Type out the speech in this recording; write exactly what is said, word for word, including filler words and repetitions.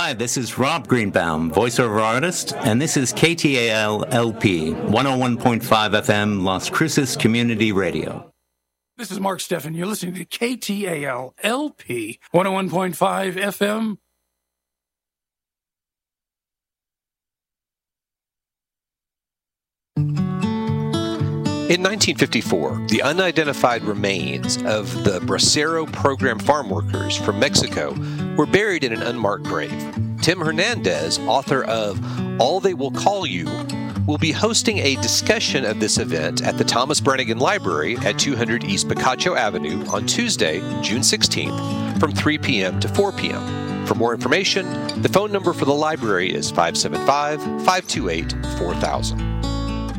Hi, this is Rob Greenbaum, voiceover artist, and this is K T A L L P, one oh one point five F M, Las Cruces Community Radio. This is Mark Steffen. You're listening to K T A L L P, one oh one point five F M. In nineteen fifty-four, the unidentified remains of the Bracero program farm workers from Mexico were buried in an unmarked grave. Tim Hernandez, author of All They Will Call You, will be hosting a discussion of this event at the Thomas Brannigan Library at two hundred East Picacho Avenue on Tuesday, June sixteenth, from three p.m. to four p.m. For more information, the phone number for the library is five seven five, five two eight, four thousand.